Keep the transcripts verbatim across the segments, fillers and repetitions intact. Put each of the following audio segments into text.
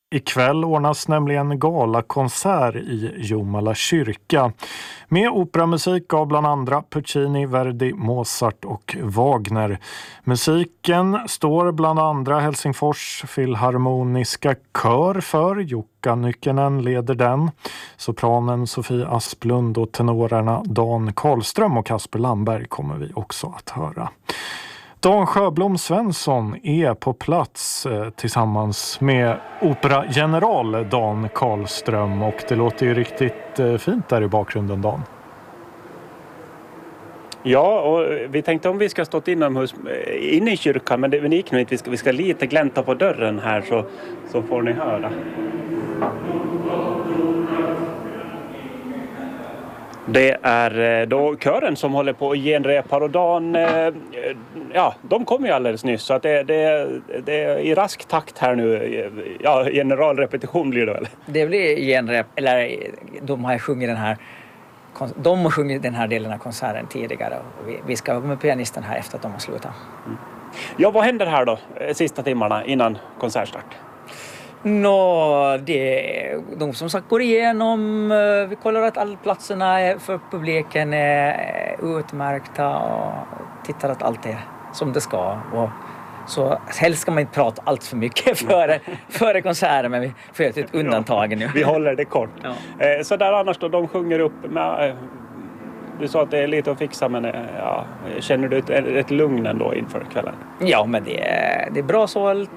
Ikväll ordnas nämligen galakonsert i Jomala kyrka med operamusik av bland andra Puccini, Verdi, Mozart och Wagner. Musiken står bland andra Helsingfors Filharmoniska kör för. Jukka Nykänen leder den. Sopranen Sofie Asplund och tenorerna Dan Karlström och Kasper Lamberg kommer vi också att höra. Dan Sjöblom Svensson är på plats eh, tillsammans med operageneral Dan Karlström, och det låter ju riktigt eh, fint där i bakgrunden, Dan. Ja, och vi tänkte om vi ska stått inomhus inne i kyrkan, men det, men det gick nog inte. Vi ska, vi ska lite glänta på dörren här så, så får ni höra. Det är då kören som håller på att genrepa, och Dan, ja, de kom ju alldeles nyss, så att det, det, det är i rask takt här nu. Ja, generalrepetition blir det väl? Det blir genrep, eller de har sjungit den här de har sjungit den här delen av konserten tidigare, och vi, vi ska vara med pianisten här efter att de har slutat. Mm. Ja, vad händer här då sista timmarna innan konsertstart? Nå, det de som sagt går igenom, vi kollar att alla platserna är, för publiken är utmärkta, och tittar att allt är som det ska. Och så helst ska man inte prata allt för mycket före, före konserten, men vi får göra ett undantag nu. Vi håller det kort. Ja. Så där annars då, de sjunger upp med, du sa att det är lite att fixa, men ja, känner du ett, ett lugn ändå inför kvällen? Ja, men det är, det är bra sålt.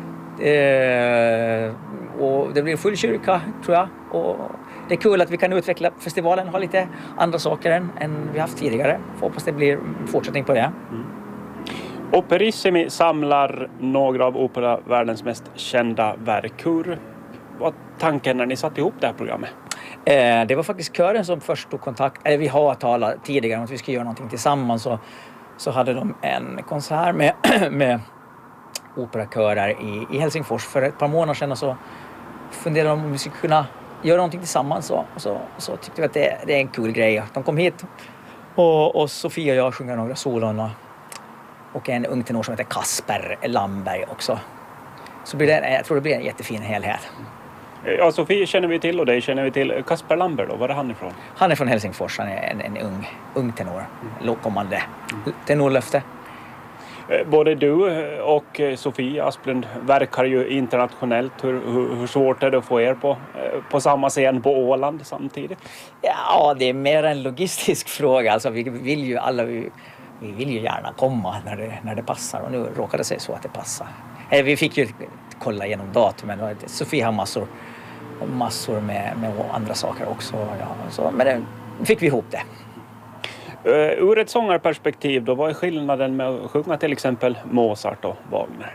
Eh, och det blir full kyrka, tror jag, och det är kul att vi kan utveckla festivalen och ha lite andra saker än, än vi haft tidigare. Får hoppas det blir fortsättning på det. Mm. Operissimi samlar några av operavärldens mest kända verk. Hur var tanken när ni satte ihop det här programmet? Eh, det var faktiskt kören som först tog kontakt. Eller vi har talat tidigare om att vi ska göra någonting tillsammans, så, så hade de en konsert med, med operakörer i, i Helsingfors för ett par månader sedan, och så funderade de om vi skulle kunna göra någonting tillsammans, och, och, så, och så tyckte vi att det, det är en kul grej. De kom hit, och, och Sofia och jag sjunger några solon, och, och en ung tenor som heter Kasper Lamberg också. Så blir det, jag tror det blir en jättefin helhet. Ja, Sofia känner vi till, och dig känner vi till. Kasper Lamberg då, var är han ifrån? Han är från Helsingfors, han är en, en ung, ung tenor, mm. kommande mm. tenorlöfte. Både du och Sofia Asplund verkar ju internationellt. Hur, hur, hur svårt är det att få er på, på samma scen på Åland samtidigt? Ja, det är mer en logistisk fråga. Alltså, vi vill ju alla vi, vi vill ju gärna komma när det, när det passar, och nu råkar det sig så att det passar. Vi fick ju kolla igenom datumen. Sofia har massor, massor med, med andra saker också. Ja, så, men det, fick vi ihop det. Uh, ur ett sångarperspektiv då, vad är skillnaden med att sjunga till exempel Mozart och Wagner?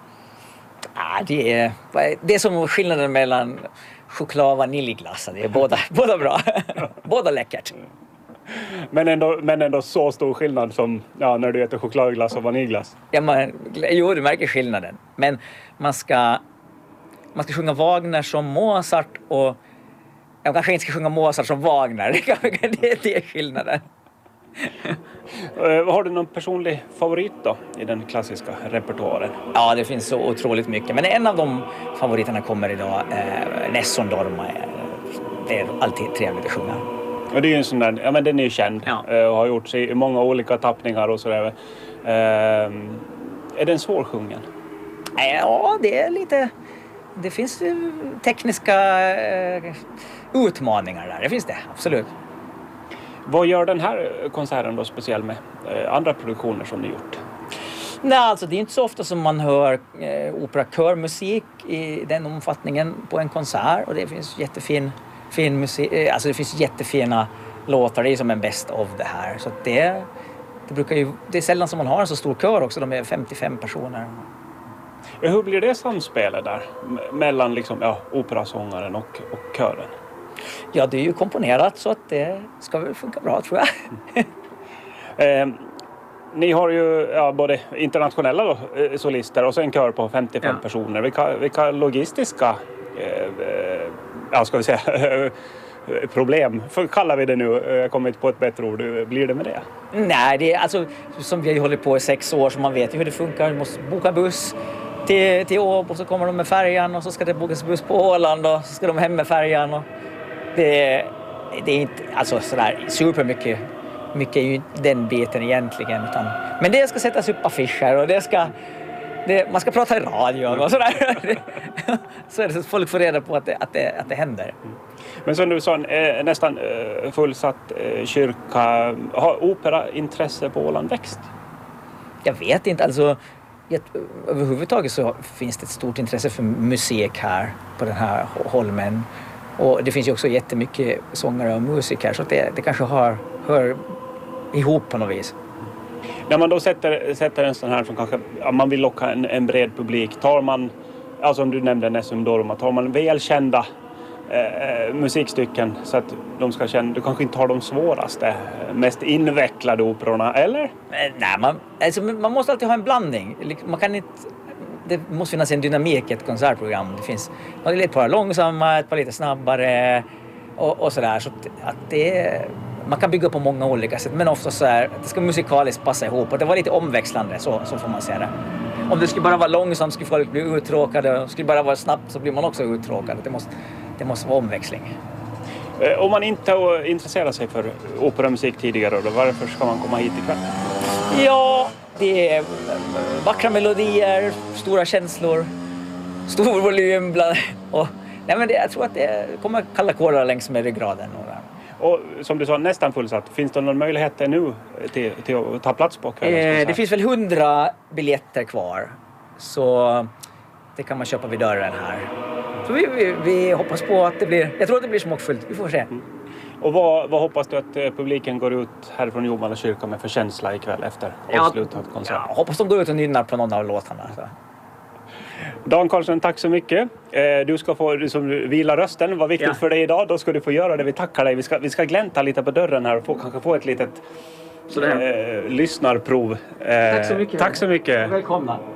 Ah, det, är, det är som skillnaden mellan choklad och vaniljglass. Det är båda, båda bra. Båda läckert. Men ändå, men ändå så stor skillnad som ja, när du äter chokladglass och vaniljglass. Ja, man, jo, du märker skillnaden. Men man ska, man ska sjunga Wagner som Mozart, och jag kanske inte ska sjunga Mozart som Wagner. Det, det är skillnaden. Har du någon personlig favorit då i den klassiska repertoaren? Ja, det finns så otroligt mycket. Men en av de favoriterna kommer idag, eh, Nessun Dorma. Det är alltid trevligt att sjunga. Och det är ju en sån där, ja men den är ju känd, ja. Och har gjorts i många olika tappningar och sådär. Eh, är den svårsjungen? Ja, det är lite, det finns tekniska eh, utmaningar där, det finns det, absolut. Vad gör den här konserten då speciell med eh, andra produktioner som ni gjort? Nej, alltså det är inte så ofta som man hör eh, operakörmusik i den omfattningen på en konsert, och det finns jättefin fin musik, eh, alltså det finns jättefina låtar, det är som en best of det här, så att det, det brukar ju, det är sällan som man har en så stor kör också, de är femtiofem personer. Hur blir det samspelet där mellan liksom, ja, operasångaren och, och kören? Ja, det är ju komponerat så att det ska väl funka bra, tror jag. eh, ni har ju ja, både internationella då, solister och så en kör på femtiofem ja. personer. Vilka, vilka logistiska eh, ja, ska vi säga, problem, för kallar vi det nu, jag kommer inte på ett bättre ord, blir det med det? Nej, det är alltså som vi har hållit på i sex år, så man vet ju hur det funkar. Du måste boka buss, till, till Åbo, så kommer de med färjan och så ska det bokas buss på Åland och så ska de hem med färjan. Och det, det är inte alltså sådär supermycket. Mycket är ju den biten egentligen. Utan, men det ska sättas upp affischer och det ska, det, man ska prata i radion och sådär. Så är det så folk får reda på att det, att det, att det händer. Men som du sa, en nästan fullsatt kyrka. Har operaintresse på Åland växt? Jag vet inte. Alltså, jag, överhuvudtaget så finns det ett stort intresse för musik här på den här holmen. Och det finns ju också jättemycket sångare och musik här, så det, det kanske har, hör ihop på något vis. När man då sätter, sätter en sån här som kanske ja, man vill locka en, en bred publik, tar man, alltså som du nämnde Nessum Dorma, tar man välkända eh, musikstycken så att de ska känna, du kanske inte har de svåraste, mest invecklade operorna, eller? Nej, man, alltså, man måste alltid ha en blandning. Man kan inte, det måste finnas en dynamik i ett konsertprogram. Det finns ett par långsamma, ett par lite snabbare och, och sådär. Så att, att det, man kan bygga på många olika sätt, men ofta så är det ska musikaliskt passa ihop och det var lite omväxlande, så, så får man säga det. Om det skulle bara vara långsamt skulle folk bli uttråkade, om det skulle bara vara snabbt så blir man också uttråkad. Det måste, det måste vara omväxling. Om man inte intresserar sig för operamusik tidigare, då, varför ska man komma hit ikväll? Ja, det är vackra melodier, stora känslor, stor volym bland, och nej, men det, jag tror att det kommer kalla kårar längs med ryggraden. Och som du sa, nästan fullsatt. Finns det någon möjlighet nu till, till att ta plats på kvällen? Eh, det finns väl hundra biljetter kvar, så det kan man köpa vid dörren här. Så vi, vi, vi hoppas på att det blir, jag tror att det blir smockfullt, vi får se. Mm. Och vad, vad hoppas du att publiken går ut här från Jomala kyrka med för känsla ikväll efter avslutad konsert? Ja, hoppas de går ut och nynnar på någon av låtarna. Så. Dan Karlsson, tack så mycket. Du ska få som vila rösten. Det var viktigt ja. för dig idag. Då ska du få göra det. Vi tackar dig. Vi ska, vi ska glänta lite på dörren här och få, kanske få ett litet eh, lyssnarprov. Eh, tack så mycket. Tack så mycket. Välkomna.